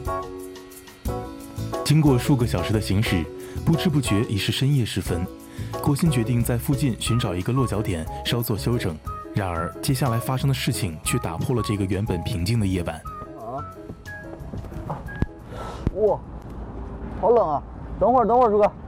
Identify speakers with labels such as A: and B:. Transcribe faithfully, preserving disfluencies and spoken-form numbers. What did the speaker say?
A: 经过数个小时的行驶，不知不觉已是深夜时分。郭鑫决定在附近寻找一个落脚点稍作休整。然而，接下来发生的事情却打破了这个原本平静的夜晚。
B: 啊！哇，好冷啊！等会儿，等会儿，朱哥。